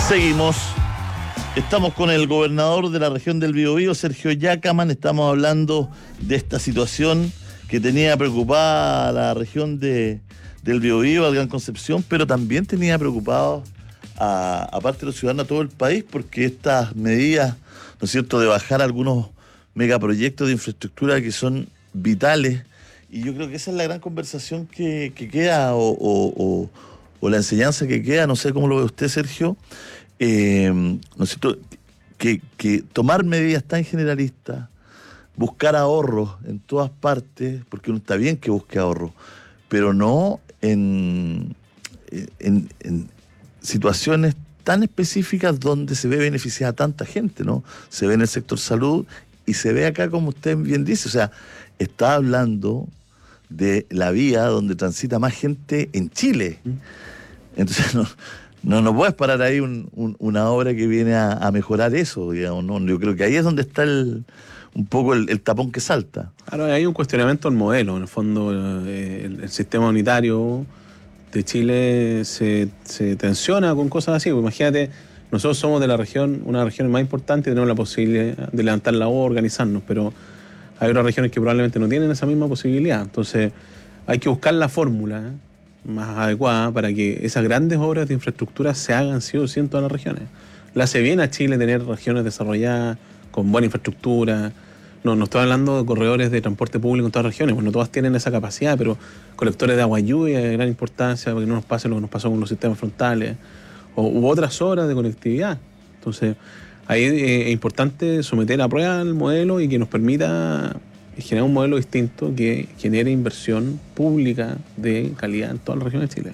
Seguimos. Estamos con el gobernador de la región del Biobío, Sergio Yacaman. Estamos hablando de esta situación que tenía preocupada a la región del Biobío, al Gran Concepción, pero también tenía preocupado aparte de los ciudadanos, a todo el país, porque estas medidas, ¿no es cierto?, de bajar algunos megaproyectos de infraestructura que son vitales, y yo creo que esa es la gran conversación que queda, o la enseñanza que queda, no sé cómo lo ve usted, Sergio, ¿no es cierto?, que tomar medidas tan generalistas, buscar ahorros en todas partes, porque uno está bien que busque ahorros, pero no en situaciones tan específicas donde se ve beneficiada a tanta gente, ¿no? Se ve en el sector salud y se ve acá, como usted bien dice, o sea, está hablando de la vía donde transita más gente en Chile. Entonces no puedes parar ahí una obra que viene a mejorar eso, digamos, ¿no? Yo creo que ahí es donde está un poco el tapón que salta. Claro, hay un cuestionamiento del modelo. En el fondo, el sistema unitario de Chile se tensiona con cosas así. Imagínate, nosotros somos de la región, una de las regiones más importantes, y tenemos la posibilidad de levantar la voz, organizarnos, pero hay otras regiones que probablemente no tienen esa misma posibilidad. Entonces, hay que buscar la fórmula más adecuada para que esas grandes obras de infraestructura se hagan sí o sí en todas las regiones. Le hace bien a Chile tener regiones desarrolladas con buena infraestructura. No estoy hablando de corredores de transporte público en todas las regiones, pues no todas tienen esa capacidad, pero colectores de agua y lluvia de gran importancia para que no nos pase lo que nos pasó con los sistemas frontales, u otras obras de conectividad. Entonces, ahí es importante someter a prueba el modelo y que nos permita generar un modelo distinto que genere inversión pública de calidad en todas las regiones de Chile.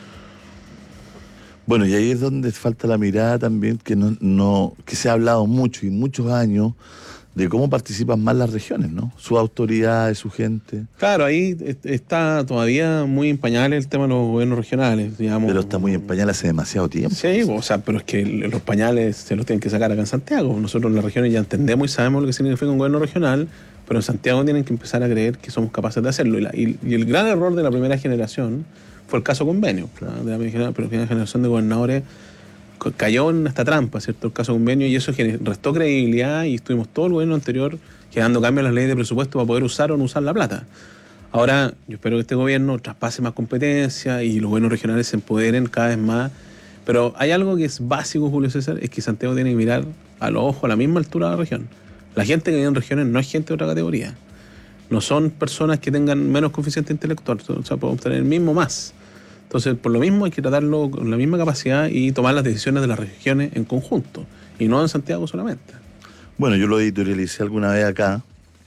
Bueno, y ahí es donde falta la mirada también, que se ha hablado mucho y muchos años de cómo participan más las regiones, ¿no? Sus autoridades, su gente. Claro, ahí está todavía muy en pañales el tema de los gobiernos regionales, digamos. Pero está muy en pañales hace demasiado tiempo. Sí, o sea, pero es que los pañales se los tienen que sacar acá en Santiago. Nosotros en las regiones ya entendemos y sabemos lo que significa un gobierno regional, pero en Santiago tienen que empezar a creer que somos capaces de hacerlo. Y el gran error de la primera generación fue el caso convenio. Claro. De la primera generación de gobernadores cayó en esta trampa, ¿cierto? El caso convenio, y eso restó credibilidad, y estuvimos todo el gobierno anterior generando cambios a las leyes de presupuesto para poder usar o no usar la plata. Ahora, yo espero que este gobierno traspase más competencia y los gobiernos regionales se empoderen cada vez más. Pero hay algo que es básico, Julio César, es que Santiago tiene que mirar a los ojos a la misma altura de la región. La gente que vive en regiones no es gente de otra categoría. No son personas que tengan menos coeficiente intelectual, o sea, podemos tener el mismo más. Entonces, por lo mismo hay que tratarlo con la misma capacidad y tomar las decisiones de las regiones en conjunto, y no en Santiago solamente. Bueno, yo lo editorialicé alguna vez acá,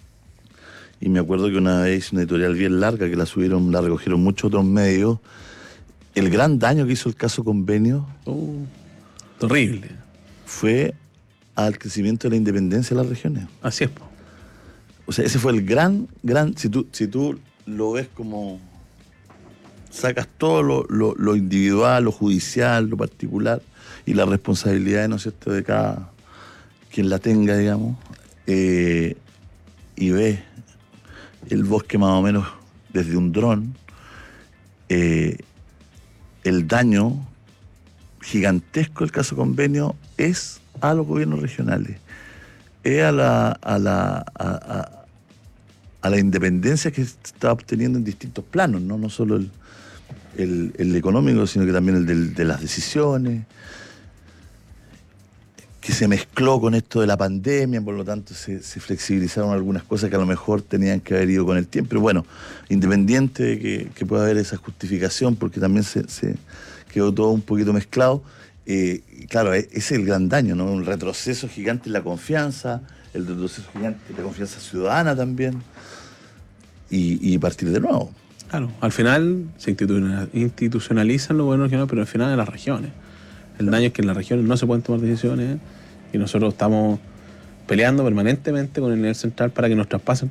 y me acuerdo que una vez hice una editorial bien larga, que la recogieron muchos otros medios. El gran daño que hizo el caso convenio Terrible. Fue al crecimiento de la independencia de las regiones. Así es, po. O sea, ese fue el gran, si tú lo ves como sacas todo lo individual, lo judicial, lo particular, y la responsabilidad, ¿no es cierto?, de cada quien la tenga, digamos, y ves el bosque más o menos desde un dron, el daño gigantesco del caso convenio es a los gobiernos regionales, es a la independencia que se está obteniendo en distintos planos, no solo el económico, sino que también el de las decisiones, que se mezcló con esto de la pandemia, por lo tanto se flexibilizaron algunas cosas que a lo mejor tenían que haber ido con el tiempo. Pero bueno, independiente de que pueda haber esa justificación, porque también se quedó todo un poquito mezclado, claro, ese es el gran daño, ¿no? Un retroceso gigante en la confianza, el retroceso gigante en la confianza ciudadana también, y partir de nuevo. Claro, al final se institucionalizan los gobiernos regionales, pero al final en las regiones. El daño es que en las regiones no se pueden tomar decisiones, y nosotros estamos peleando permanentemente con el nivel central para que nos traspasen